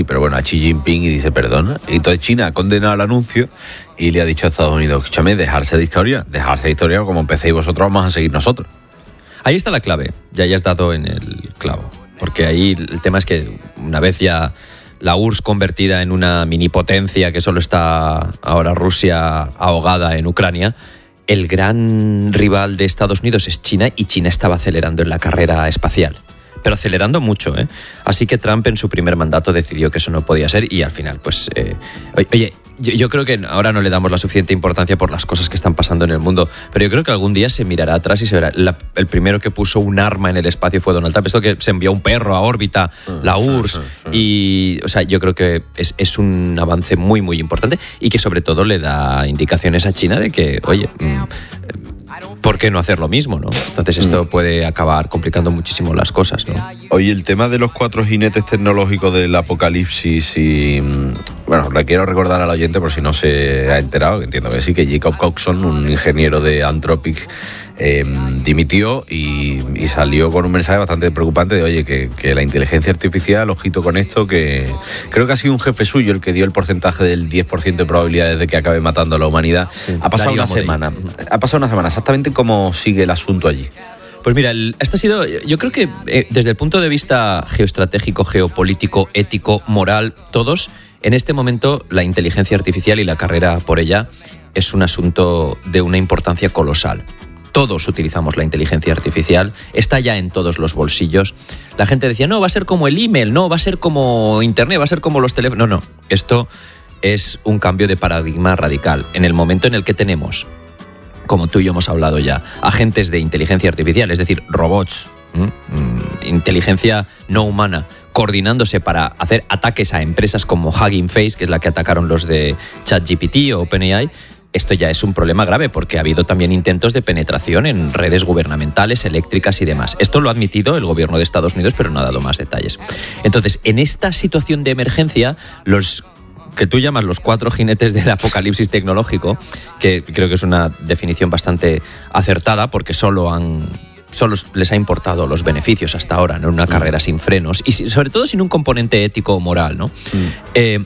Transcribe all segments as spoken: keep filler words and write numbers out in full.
pero bueno, a Xi Jinping y dice perdona. Y entonces China ha condenado el anuncio y le ha dicho a Estados Unidos, escúchame, dejarse de historia, dejarse de historia, como empecéis vosotros, vamos a seguir nosotros. Ahí está la clave, ya hayas dado en el clavo, porque ahí el tema es que una vez ya la U R S S convertida en una minipotencia que solo está ahora Rusia ahogada en Ucrania, el gran rival de Estados Unidos es China y China estaba acelerando en la carrera espacial. Pero acelerando mucho, ¿eh? Así que Trump en su primer mandato decidió que eso no podía ser y al final, pues... Eh, oye, yo, yo creo que ahora no le damos la suficiente importancia por las cosas que están pasando en el mundo, pero yo creo que algún día se mirará atrás y se verá. La, el primero que puso un arma en el espacio fue Donald Trump. Esto que se envió un perro a órbita, la U R S S, y... O sea, yo creo que es, es un avance muy, muy importante y que sobre todo le da indicaciones a China de que, oye... Mmm, ¿por qué no hacer lo mismo, no? Entonces esto mm. puede acabar complicando muchísimo las cosas, ¿no? Oye, el tema de los cuatro jinetes tecnológicos del apocalipsis y... Bueno, le quiero recordar al oyente por si no se ha enterado, entiendo que sí, que Jacob Coxon, un ingeniero de Anthropic, eh, dimitió y, y salió con un mensaje bastante preocupante de, oye, que, que la inteligencia artificial, ojito con esto, que creo que ha sido un jefe suyo el que dio el porcentaje del diez por ciento de probabilidades de que acabe matando a la humanidad. Sí, ha pasado una semana. Ha pasado una semana. Exactamente cómo sigue el asunto allí. Pues mira, el, este ha sido, yo creo que eh, desde el punto de vista geoestratégico, geopolítico, ético, moral, todos, en este momento la inteligencia artificial y la carrera por ella es un asunto de una importancia colosal. Todos utilizamos la inteligencia artificial, está ya en todos los bolsillos. La gente decía, no, va a ser como el email, no, va a ser como internet, va a ser como los teléfonos. No, no, esto es un cambio de paradigma radical. En el momento en el que tenemos, como tú y yo hemos hablado ya, agentes de inteligencia artificial, es decir, robots, ¿m? inteligencia no humana, coordinándose para hacer ataques a empresas como Hugging Face, que es la que atacaron los de ChatGPT o OpenAI. Esto ya es un problema grave porque ha habido también intentos de penetración en redes gubernamentales, eléctricas y demás. Esto lo ha admitido el gobierno de Estados Unidos, pero no ha dado más detalles. Entonces, en esta situación de emergencia, los que tú llamas los cuatro jinetes del apocalipsis tecnológico, que creo que es una definición bastante acertada porque solo han... solo les ha importado los beneficios hasta ahora, ¿no? En una mm. carrera sin frenos y sobre todo sin un componente ético o moral, ¿no? Mm. Eh,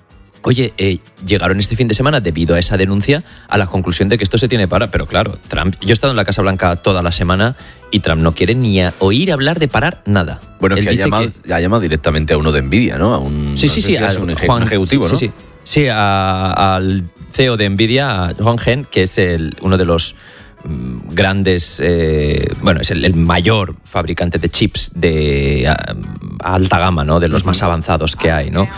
Oye, eh, llegaron este fin de semana, debido a esa denuncia, a la conclusión de que esto se tiene para... Pero claro, Trump... Yo he estado en la Casa Blanca toda la semana y Trump no quiere ni a oír hablar de parar nada. Bueno, es que ha llamado, que ha llamado directamente a uno de Nvidia, ¿no? A un, sí, sí, no sí. Si a, un, Juan, un ejecutivo, sí, ¿no? Sí, sí. Sí, a, al C E O de Nvidia, a Juan Hen, que es el, uno de los grandes... Eh, bueno, es el, el mayor fabricante de chips de a, a alta gama, ¿no? De los más avanzados que hay, ¿no?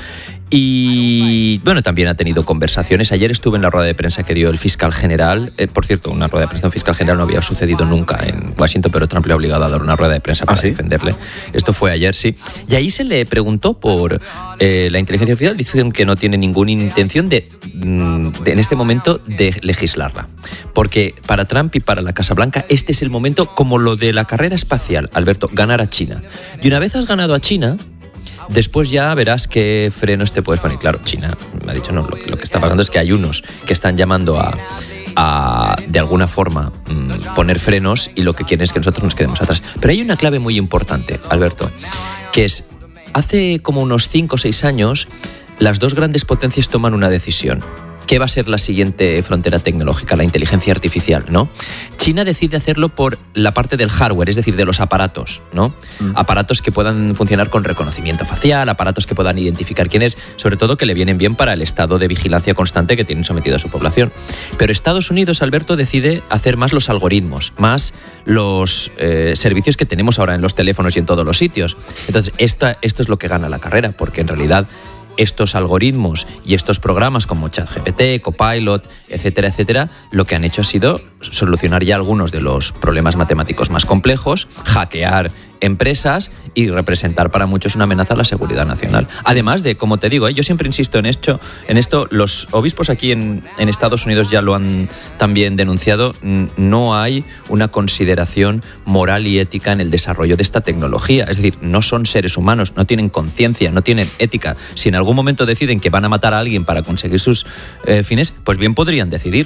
Y bueno, también ha tenido conversaciones. Ayer estuve en la rueda de prensa que dio el fiscal general. Eh, por cierto, una rueda de prensa de un fiscal general no había sucedido nunca en Washington, pero Trump le ha obligado a dar una rueda de prensa para ¿Ah, sí? defenderle. Esto fue ayer, sí. Y ahí se le preguntó por eh, la inteligencia artificial. Dicen que no tiene ninguna intención de, de, en este momento, de legislarla. Porque para Trump y para la Casa Blanca, este es el momento, como lo de la carrera espacial, Alberto, ganar a China. Y una vez has ganado a China, después ya verás qué frenos te puedes poner. Claro, China me ha dicho, no, lo, lo que está pasando es que hay unos que están llamando a, a de alguna forma, mmm, poner frenos y lo que quieren es que nosotros nos quedemos atrás. Pero hay una clave muy importante, Alberto, que es, hace como unos cinco o seis años, las dos grandes potencias toman una decisión. ¿Qué va a ser la siguiente frontera tecnológica? La inteligencia artificial, ¿no? China decide hacerlo por la parte del hardware, es decir, de los aparatos, ¿no? Mm. Aparatos que puedan funcionar con reconocimiento facial, aparatos que puedan identificar quién es, sobre todo que le vienen bien para el estado de vigilancia constante que tienen sometido a su población. Pero Estados Unidos, Alberto, decide hacer más los algoritmos, más los eh, servicios que tenemos ahora en los teléfonos y en todos los sitios. Entonces, esta, esto es lo que gana la carrera, porque en realidad estos algoritmos y estos programas como ChatGPT, Copilot, etcétera, etcétera, lo que han hecho ha sido solucionar ya algunos de los problemas matemáticos más complejos, hackear empresas y representar para muchos una amenaza a la seguridad nacional. Además de, como te digo, ¿eh? yo siempre insisto en esto, en esto, los obispos aquí en, en Estados Unidos ya lo han también denunciado, no hay una consideración moral y ética en el desarrollo de esta tecnología. Es decir, no son seres humanos, no tienen conciencia, no tienen ética. Si en algún momento deciden que van a matar a alguien para conseguir sus eh, fines, pues bien podrían decidirlo.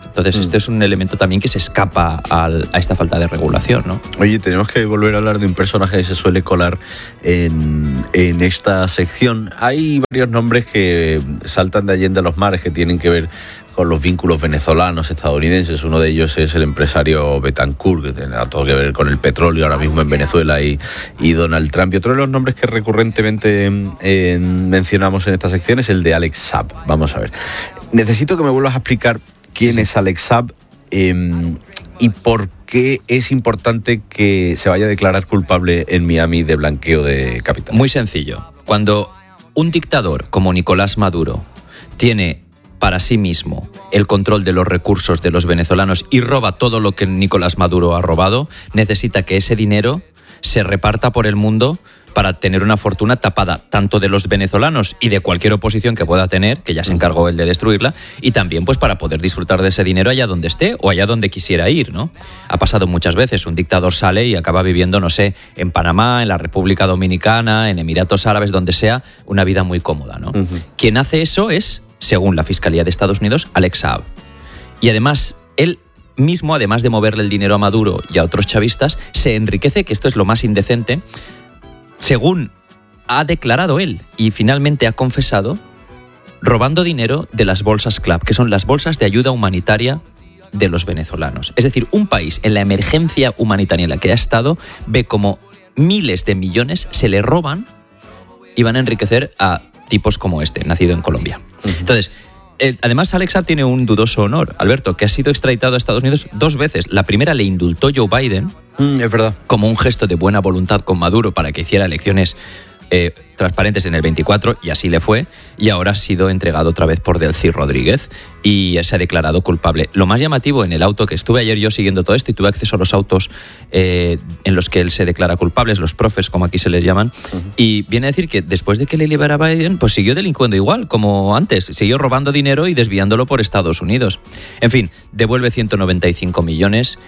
Entonces, mm. este es un elemento también que se escapa al, a esta falta de regulación, ¿no? Oye, tenemos que volver a hablar de un personaje que se suele colar en, en esta sección. Hay varios nombres que saltan de allende a los mares que tienen que ver con los vínculos venezolanos, estadounidenses. Uno de ellos es el empresario Betancourt, que tiene todo que ver con el petróleo ahora mismo en Venezuela, y, y Donald Trump. Y otro de los nombres que recurrentemente eh, mencionamos en esta sección es el de Alex Saab. Vamos a ver. Necesito que me vuelvas a explicar quién es Alex Saab eh, y por qué es importante que se vaya a declarar culpable en Miami de blanqueo de capitales. Muy sencillo. Cuando un dictador como Nicolás Maduro tiene para sí mismo el control de los recursos de los venezolanos y roba todo lo que Nicolás Maduro ha robado, necesita que ese dinero se reparta por el mundo para tener una fortuna tapada tanto de los venezolanos y de cualquier oposición que pueda tener, que ya se encargó él de destruirla, y también pues para poder disfrutar de ese dinero allá donde esté o allá donde quisiera ir, ¿no? Ha pasado muchas veces, un dictador sale y acaba viviendo, no sé, en Panamá, en la República Dominicana, en Emiratos Árabes, donde sea, una vida muy cómoda, ¿no? Uh-huh. Quien hace eso es, según la Fiscalía de Estados Unidos, Alex Saab. Y además, él mismo, además de moverle el dinero a Maduro y a otros chavistas, se enriquece, que esto es lo más indecente, según ha declarado él y finalmente ha confesado, robando dinero de las bolsas C L A P, que son las bolsas de ayuda humanitaria de los venezolanos. Es decir, un país en la emergencia humanitaria en la que ha estado ve como miles de millones se le roban y van a enriquecer a tipos como este, nacido en Colombia. Uh-huh. Entonces, eh, además Alex Saab tiene un dudoso honor, Alberto, que ha sido extraditado a Estados Unidos dos veces. La primera le indultó Joe Biden, mm, es verdad, como un gesto de buena voluntad con Maduro para que hiciera elecciones eh, transparentes en el veinticuatro, y así le fue, y ahora ha sido entregado otra vez por Delcy Rodríguez y se ha declarado culpable. Lo más llamativo, en el auto que estuve ayer yo siguiendo todo esto y tuve acceso a los autos eh, en los que él se declara culpable, los profes, como aquí se les llaman, uh-huh. y viene a decir que después de que le libera Biden, pues siguió delincuendo igual, como antes, siguió robando dinero y desviándolo por Estados Unidos. En fin, devuelve ciento noventa y cinco millones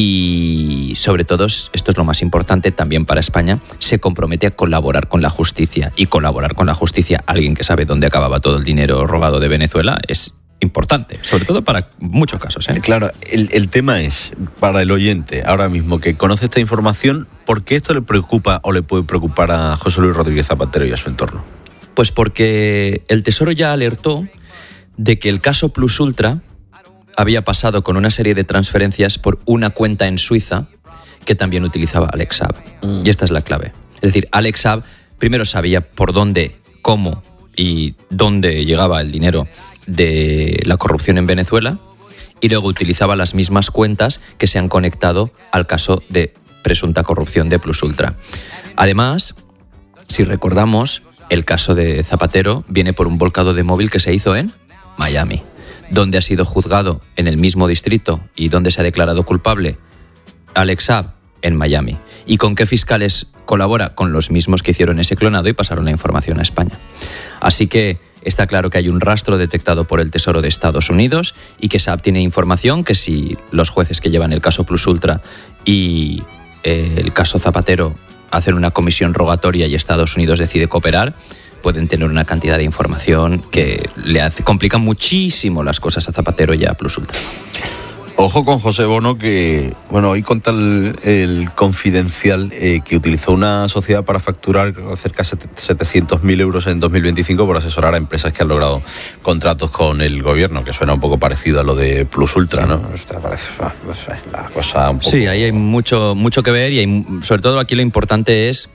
y, sobre todo, esto es lo más importante también para España, se compromete a colaborar con la justicia. Y colaborar con la justicia, alguien que sabe dónde acababa todo el dinero robado de Venezuela, es importante, sobre todo para muchos casos, ¿eh? Claro, el, el tema es, para el oyente, ahora mismo, que conoce esta información, ¿por qué esto le preocupa o le puede preocupar a José Luis Rodríguez Zapatero y a su entorno? Pues porque el Tesoro ya alertó de que el caso Plus Ultra había pasado con una serie de transferencias por una cuenta en Suiza que también utilizaba Alex Saab. Mm. Y esta es la clave. Es decir, Alex Saab primero sabía por dónde, cómo y dónde llegaba el dinero de la corrupción en Venezuela, y luego utilizaba las mismas cuentas que se han conectado al caso de presunta corrupción de Plus Ultra. Además, si recordamos, el caso de Zapatero viene por un volcado de móvil que se hizo en Miami, donde ha sido juzgado en el mismo distrito y donde se ha declarado culpable Alex Saab, en Miami. ¿Y con qué fiscales colabora? Con los mismos que hicieron ese clonado y pasaron la información a España. Así que está claro que hay un rastro detectado por el Tesoro de Estados Unidos y que Saab tiene información que, si los jueces que llevan el caso Plus Ultra y eh, el caso Zapatero hacen una comisión rogatoria y Estados Unidos decide cooperar, pueden tener una cantidad de información que le hace, complica muchísimo las cosas a Zapatero y a Plus Ultra. Ojo con José Bono, que bueno, hoy conta el, el Confidencial eh, que utilizó una sociedad para facturar cerca de setecientos mil euros en dos mil veinticinco por asesorar a empresas que han logrado contratos con el gobierno, que suena un poco parecido a lo de Plus Ultra, ¿no? Esta parece, no sé, la cosa un poco... Sí, ahí hay mucho, mucho que ver, y hay, sobre todo aquí lo importante es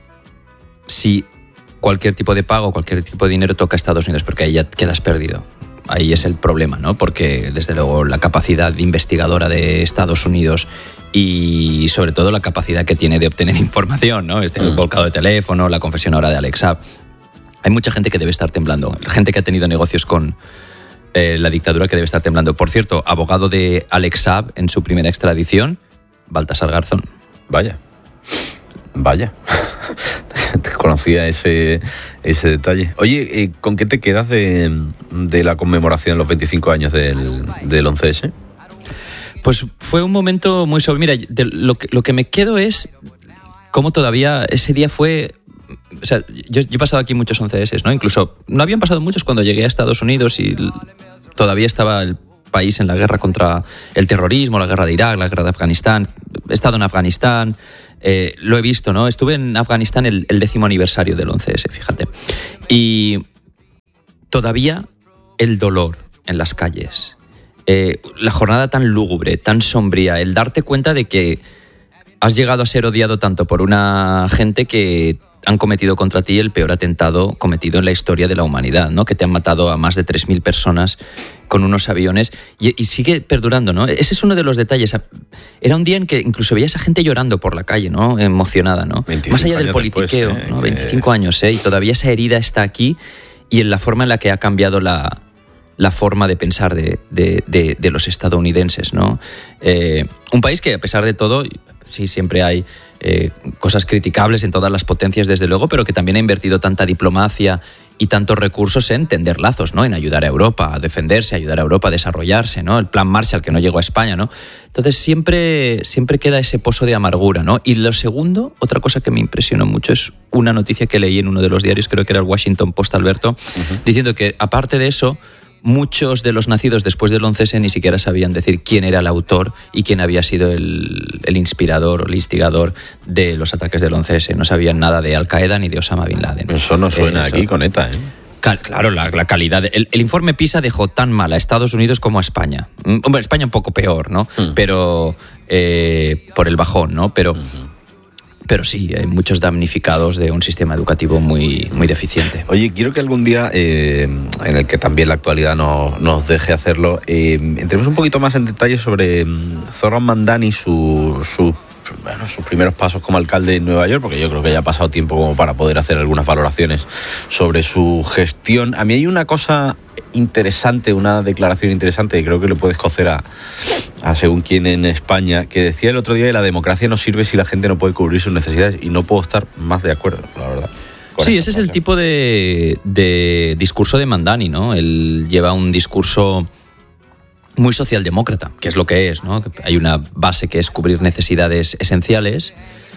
si cualquier tipo de pago, cualquier tipo de dinero toca a Estados Unidos, porque ahí ya quedas perdido. Ahí es el problema, ¿no? Porque, desde luego, la capacidad investigadora de Estados Unidos y, sobre todo, la capacidad que tiene de obtener información, ¿no? Este mm. volcado de teléfono, la confesión ahora de Alex Saab. Hay mucha gente que debe estar temblando. Gente que ha tenido negocios con eh, la dictadura que debe estar temblando. Por cierto, abogado de Alex Saab en su primera extradición, Baltasar Garzón. Vaya. Vaya. Conocía ese, ese detalle. Oye, ¿con qué te quedas de, de la conmemoración de los veinticinco años del, del once ese? Pues fue un momento muy sobre... Mira, de lo, que, lo que me quedo es cómo todavía ese día fue... O sea, yo, yo he pasado aquí muchos once ese, ¿no? Incluso no habían pasado muchos cuando llegué a Estados Unidos y todavía estaba el país en la guerra contra el terrorismo, la guerra de Irak, la guerra de Afganistán. He estado en Afganistán, eh, lo he visto, ¿no? Estuve en Afganistán el, el décimo aniversario del once ese, fíjate. Y todavía el dolor en las calles, eh, la jornada tan lúgubre, tan sombría, el darte cuenta de que has llegado a ser odiado tanto por una gente que han cometido contra ti el peor atentado cometido en la historia de la humanidad, ¿no? Que te han matado a más de tres mil personas con unos aviones y, y sigue perdurando, ¿no? Ese es uno de los detalles. Era un día en que incluso veías a gente llorando por la calle, ¿no? Emocionada, ¿no? Más allá del politiqueo, después, ¿eh? ¿no? veinticinco años, ¿eh? Y todavía esa herida está aquí y en la forma en la que ha cambiado la, la forma de pensar de, de, de, de los estadounidenses, ¿no? Eh, un país que, a pesar de todo, sí, siempre hay eh, cosas criticables en todas las potencias, desde luego, pero que también ha invertido tanta diplomacia y tantos recursos en tender lazos, ¿no? En ayudar a Europa a defenderse, ayudar a Europa a desarrollarse, ¿no? El plan Marshall, que no llegó a España, ¿no? Entonces siempre, siempre queda ese pozo de amargura, ¿no? Y lo segundo, otra cosa que me impresionó mucho es una noticia que leí en uno de los diarios, creo que era el Washington Post, Alberto, uh-huh. diciendo que, aparte de eso, muchos de los nacidos después del once ese ni siquiera sabían decir quién era el autor y quién había sido el, el inspirador o el instigador de los ataques del once ese. No sabían nada de Al-Qaeda ni de Osama Bin Laden. Eso no suena eh, eso, aquí con ETA, ¿eh? Claro, la, la calidad. El, el informe PISA dejó tan mal a Estados Unidos como a España. Hombre, España un poco peor, ¿no? Mm. Pero eh, por el bajón, ¿no? Pero... Mm-hmm. Pero sí, hay muchos damnificados de un sistema educativo muy, muy deficiente. Oye, quiero que algún día, eh, en el que también la actualidad no, nos deje hacerlo, eh, entremos un poquito más en detalle sobre Zoran Mandani, su, su, bueno, sus primeros pasos como alcalde de Nueva York, porque yo creo que ya ha pasado tiempo como para poder hacer algunas valoraciones sobre su gestión. A mí hay una cosa interesante, una declaración interesante que creo que le puedes cocer a, a según quién en España, que decía el otro día que la democracia no sirve si la gente no puede cubrir sus necesidades, y no puedo estar más de acuerdo, la verdad. Sí, ese es el tipo de, de discurso de Mandani, ¿no? Él lleva un discurso muy socialdemócrata, que es lo que es, ¿no? Hay una base que es cubrir necesidades esenciales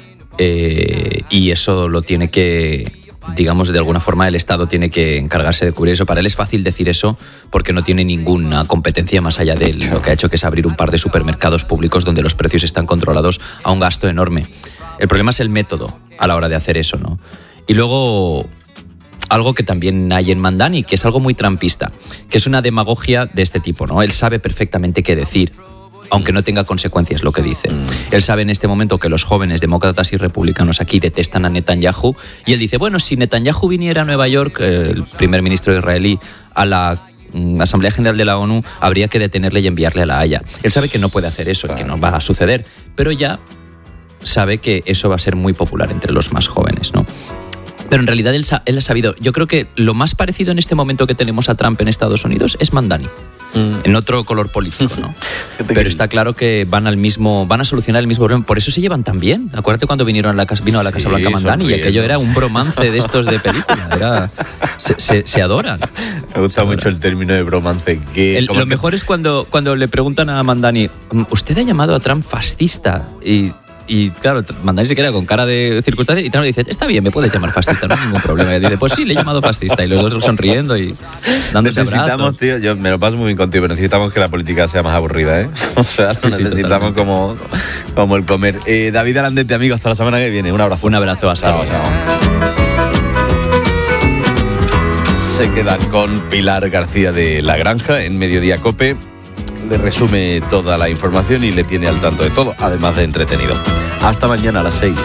eh, y eso lo tiene que, digamos, de alguna forma el Estado tiene que encargarse de cubrir eso. Para él es fácil decir eso porque no tiene ninguna competencia más allá de lo que ha hecho, que es abrir un par de supermercados públicos donde los precios están controlados a un gasto enorme. El problema es el método a la hora de hacer eso, ¿no? Y luego, algo que también hay en Mandani, que es algo muy trampista, que es una demagogia de este tipo, ¿no? Él sabe perfectamente qué decir, aunque no tenga consecuencias lo que dice. Él sabe en este momento que los jóvenes demócratas y republicanos aquí detestan a Netanyahu, y él dice, bueno, si Netanyahu viniera a Nueva York, eh, el primer ministro israelí, a la mm, Asamblea General de la ONU, habría que detenerle y enviarle a La Haya. Él sabe que no puede hacer eso, que no va a suceder, pero ya sabe que eso va a ser muy popular entre los más jóvenes, ¿no? Pero en realidad él, él ha sabido. Yo creo que lo más parecido en este momento que tenemos a Trump en Estados Unidos es Mandani. Mm. En otro color político, ¿no? Pero está claro que van al mismo, van a solucionar el mismo problema. Por eso se llevan tan bien. Acuérdate cuando vinieron a la casa, vino a la Casa sí, Blanca Mandani sonriendo. Y aquello era un bromance de estos de película. Era, se, se, se adoran. Me gusta mucho el término de bromance. Que, el, lo que... mejor es cuando, cuando le preguntan a Mandani, ¿usted ha llamado a Trump fascista? Y... Y claro, Mandani se queda con cara de circunstancia y Trump le dice, está bien, me puedes llamar fascista, no hay ningún problema. Y dice, pues sí, le he llamado fascista. Y los dos sonriendo y dándose necesitamos, abrazos. Tío, yo me lo paso muy bien contigo, pero necesitamos que la política sea más aburrida, ¿eh? O sea, sí, necesitamos sí, como, como el comer. Eh, David Alandete, amigo, hasta la semana que viene. Un abrazo. Un abrazo, hasta luego. Se quedan con Pilar García de La Granja en Mediodía Cope. Le resume toda la información y le tiene al tanto de todo, además de entretenido. Hasta mañana a las seis.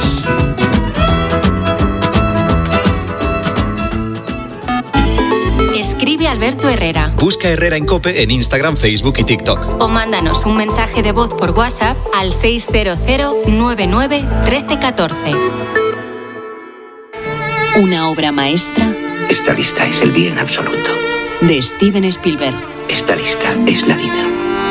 Escribe Alberto Herrera. Busca Herrera en COPE en Instagram, Facebook y TikTok. O mándanos un mensaje de voz por WhatsApp al seis cero cero nueve nueve uno tres uno cuatro. Una obra maestra. Esta lista es el bien absoluto. De Steven Spielberg. Esta lista es la vida.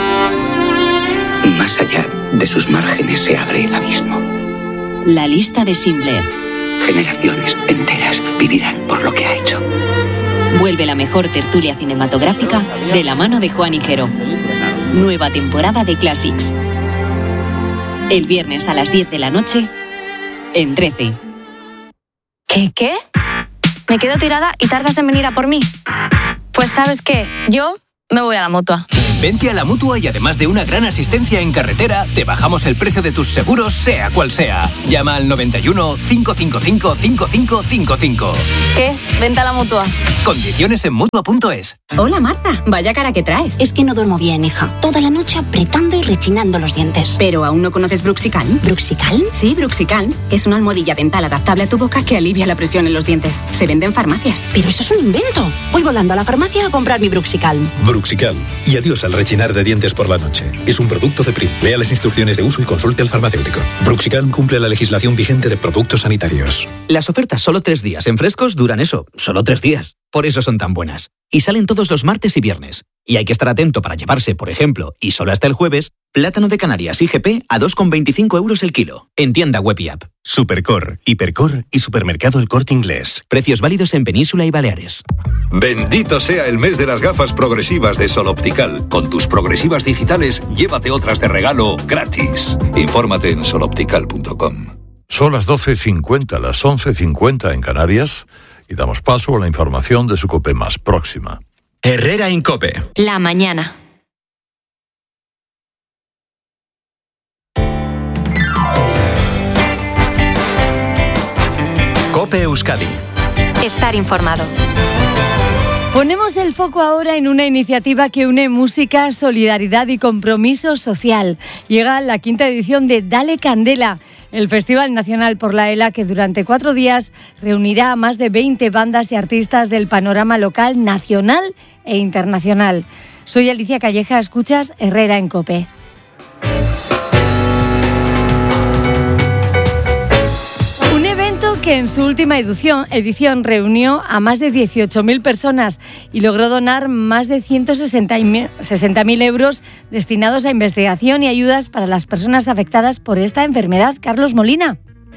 Más allá de sus márgenes se abre el abismo. La lista de Schindler. Generaciones enteras vivirán por lo que ha hecho. Vuelve la mejor tertulia cinematográfica de la mano de Juan Higuero. Nueva temporada de Classics. El viernes a las diez de la noche en trece. ¿Qué, qué? ¿Me quedo tirada y tardas en venir a por mí? Pues ¿sabes qué? Yo me voy a la Mutua. Vente a la Mutua y además de una gran asistencia en carretera, te bajamos el precio de tus seguros, sea cual sea. Llama al noventa y uno, cinco cinco cinco, cinco cinco cinco cinco. ¿Qué? Vente a la Mutua. Condiciones en mutua punto es. Hola Marta, vaya cara que traes. Es que no duermo bien, hija. Toda la noche apretando y rechinando los dientes. ¿Pero aún no conoces Bruxicalm? ¿Bruxicalm? Sí, Bruxicalm. Es una almohadilla dental adaptable a tu boca que alivia la presión en los dientes. Se vende en farmacias. Pero eso es un invento. Voy volando a la farmacia a comprar mi Bruxicalm. Bruxicalm. Y adiós al rechinar de dientes por la noche. Es un producto de Prim. Lea las instrucciones de uso y consulte al farmacéutico. Bruxicalm cumple la legislación vigente de productos sanitarios. Las ofertas solo tres días en Frescos duran eso, solo tres días. Por eso son tan buenas. Y salen todos los martes y viernes. Y hay que estar atento para llevarse, por ejemplo, y solo hasta el jueves, plátano de Canarias I G P a dos con veinticinco euros el kilo. En tienda web y app. Supercor, Hipercor y Supermercado El Corte Inglés. Precios válidos en Península y Baleares. Bendito sea el mes de las gafas progresivas de Sol Optical. Con tus progresivas digitales, llévate otras de regalo gratis. Infórmate en sol optical punto com. Son las doce cincuenta, las once cincuenta en Canarias, y damos paso a la información de su COPE más próxima. Herrera Incope. La mañana. COPE Euskadi. Estar informado. Ponemos el foco ahora en una iniciativa que une música, solidaridad y compromiso social. Llega la quinta edición de Dale Candela, el Festival Nacional por la ELA, que durante cuatro días reunirá a más de veinte bandas y artistas del panorama local, nacional e internacional. Soy Alicia Calleja, escuchas Herrera en COPE. Que en su última edición, edición reunió a más de dieciocho mil personas y logró donar más de ciento sesenta mil euros destinados a investigación y ayudas para las personas afectadas por esta enfermedad. Carlos Molina.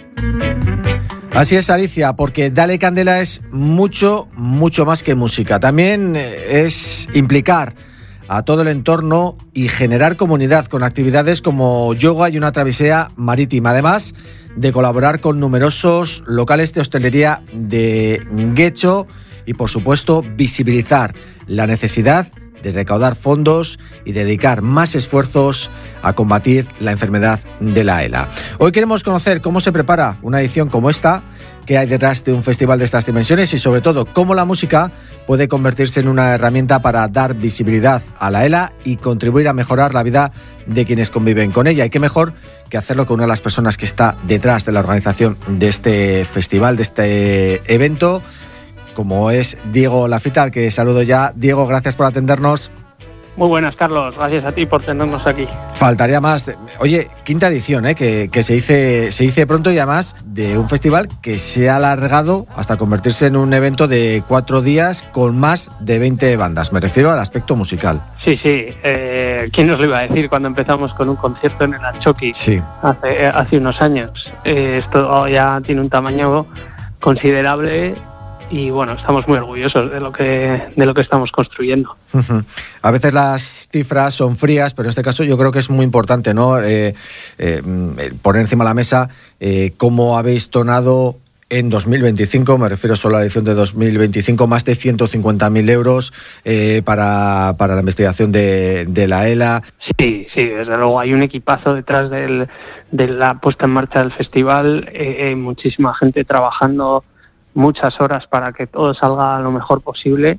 Así es, Alicia, porque Dale Candela es mucho, mucho más que música. También es implicar a todo el entorno y generar comunidad con actividades como yoga y una travesía marítima. Además de colaborar con numerosos locales de hostelería de Guecho y, por supuesto, visibilizar la necesidad de recaudar fondos y dedicar más esfuerzos a combatir la enfermedad de la ELA. Hoy queremos conocer cómo se prepara una edición como esta, qué hay detrás de un festival de estas dimensiones y, sobre todo, cómo la música puede convertirse en una herramienta para dar visibilidad a la ELA y contribuir a mejorar la vida de quienes conviven con ella. Y qué mejor que hacerlo con una de las personas que está detrás de la organización de este festival, de este evento, como es Diego Lafita, al que saludo ya. Diego, gracias por atendernos. Muy buenas, Carlos. Gracias a ti por tenernos aquí. Faltaría más. Oye, quinta edición, ¿eh? que, que se dice se dice pronto, y además de un festival que se ha alargado hasta convertirse en un evento de cuatro días con más de veinte bandas. Me refiero al aspecto musical. Sí, sí. Eh, ¿Quién nos lo iba a decir cuando empezamos con un concierto en el Achoqui? Sí. Hace, hace unos años. Eh, esto ya tiene un tamaño considerable. Y bueno, estamos muy orgullosos de lo que de lo que estamos construyendo. A veces las cifras son frías, pero en este caso yo creo que es muy importante, ¿no? Eh, eh, poner encima de la mesa eh, cómo habéis donado en dos mil veinticinco, me refiero solo a la edición de dos mil veinticinco, más de ciento cincuenta mil euros eh, para, para la investigación de, de la ELA. Sí, sí, desde luego hay un equipazo detrás del, de la puesta en marcha del festival, eh, eh, muchísima gente trabajando muchas horas para que todo salga lo mejor posible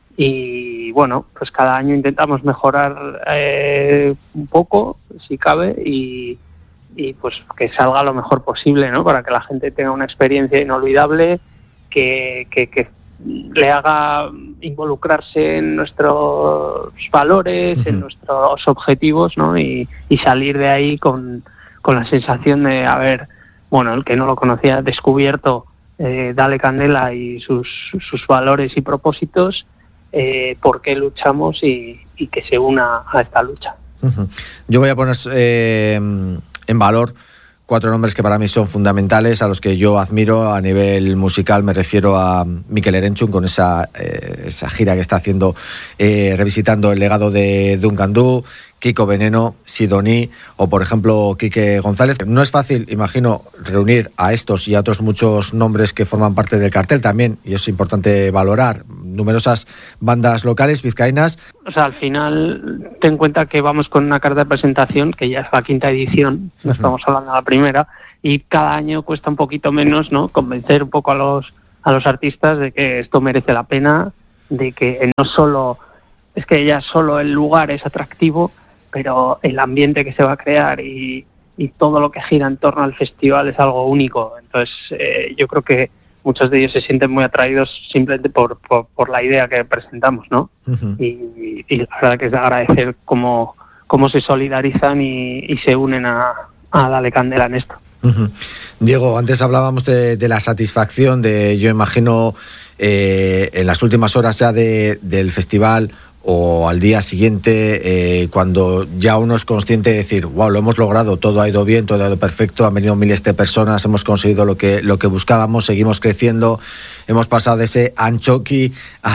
y bueno, pues cada año intentamos mejorar eh, un poco, si cabe, y, y pues que salga lo mejor posible, ¿no? Para que la gente tenga una experiencia inolvidable, que, que, que le haga involucrarse en nuestros valores, uh-huh. en nuestros objetivos, ¿no? Y, y salir de ahí con, con la sensación de haber, bueno, el que no lo conocía, descubierto Eh, Dale Candela y sus, sus valores y propósitos, eh, por qué luchamos y, y que se una a esta lucha. Uh-huh. Yo voy a poner eh, en valor cuatro nombres que para mí son fundamentales, a los que yo admiro a nivel musical. Me refiero a Mikel Erenchun con esa, eh, esa gira que está haciendo, eh, revisitando el legado de Duncan Du, Kiko Veneno, Sidoní o, por ejemplo, Quique González. No es fácil, imagino, reunir a estos y a otros muchos nombres que forman parte del cartel también, y es importante valorar numerosas bandas locales vizcaínas. O sea, al final, ten en cuenta que vamos con una carta de presentación, que ya es la quinta edición, no estamos hablando de la primera, y cada año cuesta un poquito menos, ¿no?, convencer un poco a los a los artistas de que esto merece la pena, de que no solo, es que ya solo el lugar es atractivo, pero el ambiente que se va a crear y, y todo lo que gira en torno al festival es algo único. Entonces, eh, yo creo que muchos de ellos se sienten muy atraídos simplemente por, por, por la idea que presentamos, ¿no? Uh-huh. Y, y la verdad que es de agradecer cómo, cómo se solidarizan y, y se unen a, a Dale Candela en esto. Uh-huh. Diego, antes hablábamos de, de la satisfacción de, yo imagino, eh, en las últimas horas ya de, del festival o al día siguiente, eh, cuando ya uno es consciente de decir, wow, lo hemos logrado, todo ha ido bien, todo ha ido perfecto, han venido miles de personas, hemos conseguido lo que, lo que buscábamos, seguimos creciendo, hemos pasado de ese Anchoqui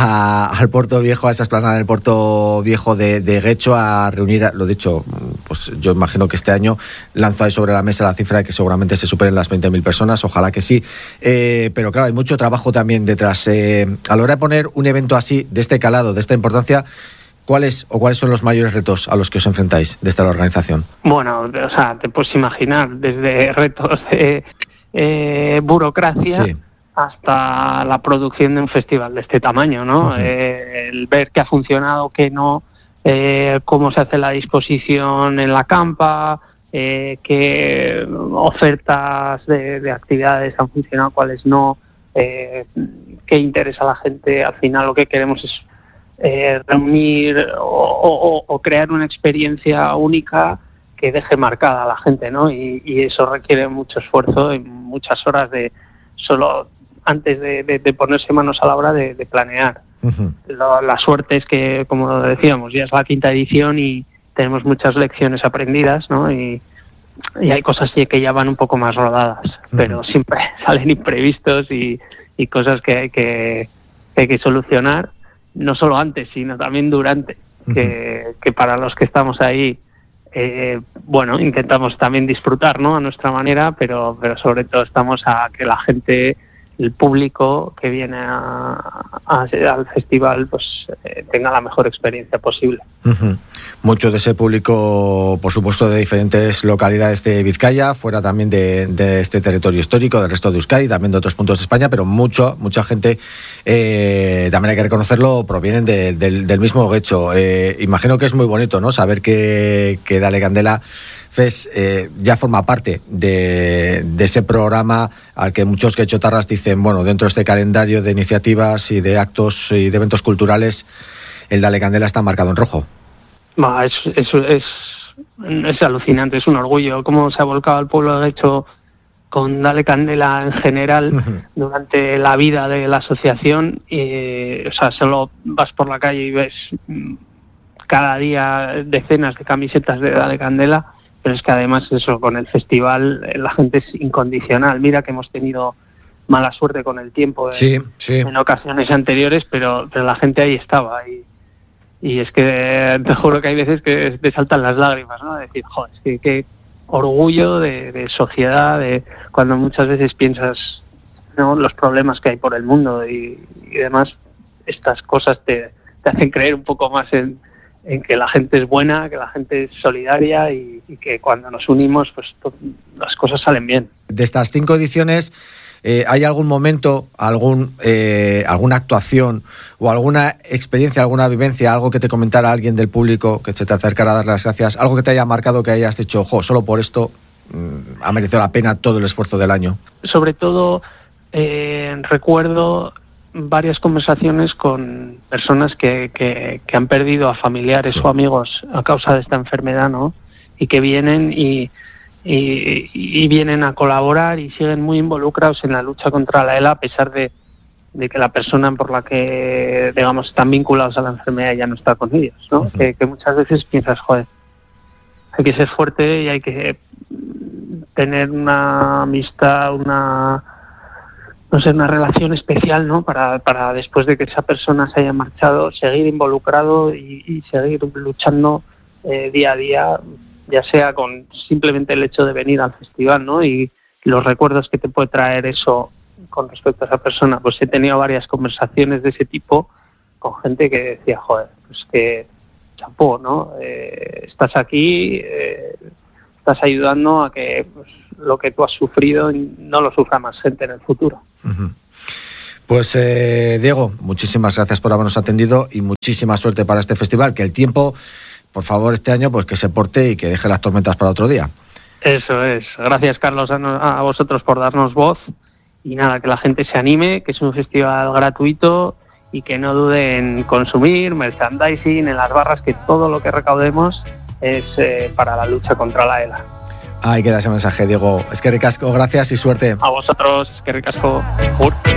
a, al Puerto Viejo, a esa explanada del Puerto Viejo de, de Guecho, a reunir, a, lo dicho, pues yo imagino que este año lanzo ahí sobre la mesa la cifra de que seguramente se superen las veinte mil personas, ojalá que sí, eh, pero claro, hay mucho trabajo también detrás. Eh, a la hora de poner un evento así, de este calado, de esta importancia, ¿cuáles o cuáles son los mayores retos a los que os enfrentáis desde la organización? Bueno, o sea, te puedes imaginar, desde retos de eh, burocracia, sí, hasta la producción de un festival de este tamaño, ¿no? Uh-huh. Eh, el ver qué ha funcionado, qué no, eh, cómo se hace la disposición en la campa, eh, qué ofertas de, de actividades han funcionado, cuáles no, eh, qué interesa a la gente. Al final lo que queremos es Eh, reunir o, o, o crear una experiencia única que deje marcada a la gente, ¿no? Y, y eso requiere mucho esfuerzo y muchas horas de solo antes de, de, de ponerse manos a la obra de, de planear. Uh-huh. Lo, la suerte es que, como decíamos, ya es la quinta edición y tenemos muchas lecciones aprendidas, ¿no? Y, y hay cosas que ya van un poco más rodadas, uh-huh, pero siempre salen imprevistos y, y cosas que hay que, que hay que solucionar. No solo antes, sino también durante, uh-huh, que, que para los que estamos ahí, eh, bueno, intentamos también disfrutar, ¿no?, a nuestra manera, pero, pero sobre todo estamos a que la gente, el público que viene a, a, al festival, pues eh, tenga la mejor experiencia posible. Uh-huh. Mucho de ese público, por supuesto, de diferentes localidades de Vizcaya, fuera también de, de este territorio histórico, del resto de Euskadi, también de otros puntos de España, pero mucho, mucha gente, eh, también hay que reconocerlo, provienen de, de, del mismo Guecho. Eh, imagino que es muy bonito, ¿no?, saber que, que Dale Candela Fest eh, ya forma parte de, de ese programa al que muchos guechotarras dicen, bueno, dentro de este calendario de iniciativas y de actos y de eventos culturales, el Dale Candela está marcado en rojo. Bah, es, es, es, es alucinante, es un orgullo cómo se ha volcado el pueblo de Guecho con Dale Candela en general uh-huh, durante la vida de la asociación. Y, o sea, solo vas por la calle y ves cada día decenas de camisetas de Dale Candela, pero es que además eso, con el festival la gente es incondicional. Mira que hemos tenido mala suerte con el tiempo en, sí, sí. en ocasiones anteriores, pero, pero la gente ahí estaba y, y es que te juro que hay veces que te saltan las lágrimas, ¿no? De decir, joder, es que qué orgullo de, de sociedad, de cuando muchas veces piensas, ¿no?, los problemas que hay por el mundo y, y demás, estas cosas te, te hacen creer un poco más en en que la gente es buena, que la gente es solidaria y, y que cuando nos unimos, pues to- las cosas salen bien. De estas cinco ediciones, eh, ¿hay algún momento, algún eh, alguna actuación o alguna experiencia, alguna vivencia, algo que te comentara alguien del público, que se te acercara a dar las gracias, algo que te haya marcado, que hayas dicho, jo, solo por esto mmm, ha merecido la pena todo el esfuerzo del año? Sobre todo, eh, recuerdo varias conversaciones con personas que, que, que han perdido a familiares sí. o amigos a causa de esta enfermedad, ¿no? Y que vienen y, y, y vienen a colaborar y siguen muy involucrados en la lucha contra la ELA, a pesar de, de que la persona por la que, digamos, están vinculados a la enfermedad ya no está con ellos, ¿no? Uh-huh. Que, que muchas veces piensas, joder, hay que ser fuerte y hay que tener una amistad, una... no sé, una relación especial, ¿no? Para, para después de que esa persona se haya marchado, seguir involucrado y, y seguir luchando eh, día a día, ya sea con simplemente el hecho de venir al festival, ¿no? Y los recuerdos que te puede traer eso con respecto a esa persona. Pues he tenido varias conversaciones de ese tipo con gente que decía, joder, pues que chapó, ¿no? Eh, estás aquí, eh, estás ayudando a que pues, lo que tú has sufrido no lo sufra más gente en el futuro. Uh-huh. Pues eh, Diego, muchísimas gracias por habernos atendido y muchísima suerte para este festival. Que el tiempo, por favor, este año, pues que se porte y que deje las tormentas para otro día. Eso es. Gracias, Carlos, a, a vosotros por darnos voz. Y nada, que la gente se anime, que es un festival gratuito y que no dude en consumir merchandising en las barras, que todo lo que recaudemos es eh, para la lucha contra la ELA. Ahí queda ese mensaje, Diego. Es que ricasco, gracias y suerte. A vosotros, es que ricasco. Jur.